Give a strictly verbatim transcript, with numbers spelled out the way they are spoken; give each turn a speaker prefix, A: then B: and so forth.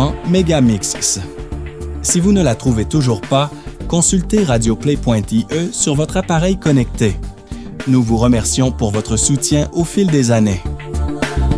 A: enregistrement Megamix. Si vous ne la trouvez toujours pas, consultez radioplay point i e sur votre appareil connecté. Nous vous remercions pour votre soutien au fil des années.